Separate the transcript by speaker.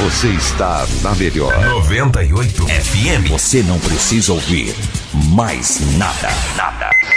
Speaker 1: Você está na melhor
Speaker 2: 98 FM.
Speaker 1: Você não precisa ouvir mais nada.